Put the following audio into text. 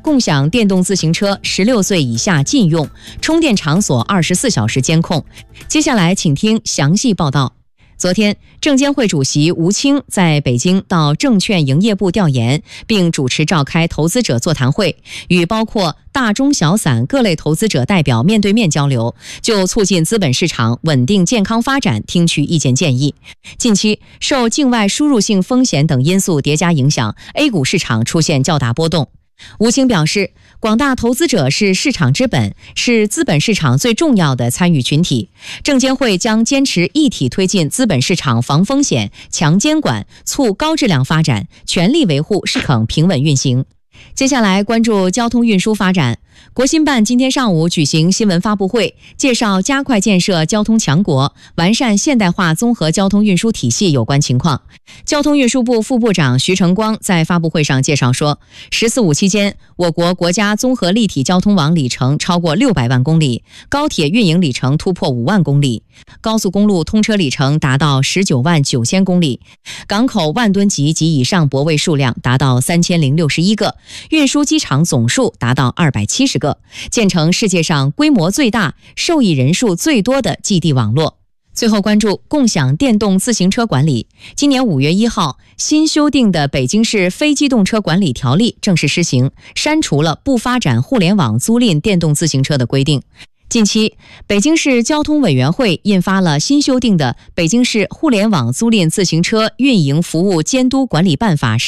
共享电动自行车16岁以下禁用，充电场所24小时监控。接下来请听详细报道。昨天，证监会主席吴清在北京到证券营业部调研，并主持召开投资者座谈会，与包括大中小散各类投资者代表面对面交流，就促进资本市场稳定健康发展听取意见建议。近期，受境外输入性风险等因素叠加影响， A 股市场出现较大波动。吴清表示，广大投资者是市场之本，是资本市场最重要的参与群体。证监会将坚持一体推进资本市场防风险、强监管、促高质量发展，全力维护市场平稳运行。接下来关注交通运输发展。国新办今天上午举行新闻发布会，介绍加快建设交通强国、完善现代化综合交通运输体系有关情况。交通运输部副部长徐成光在发布会上介绍说，“14·5”期间，我国国家综合立体交通网里程超过600万公里，高铁运营里程突破5万公里，高速公路通车里程达到19万9千公里，港口万吨级及以上泊位数量达到3061个，运输机场总数达到270个，建成世界上规模最大、受益人数最多的寄递网络。最后关注共享电动自行车管理。今年5月1号，新修订的北京市非机动车管理条例正式施行，删除了不发展互联网租赁电动自行车的规定。近期，北京市交通委员会印发了新修订的《北京市互联网租赁自行车运营服务监督管理办法》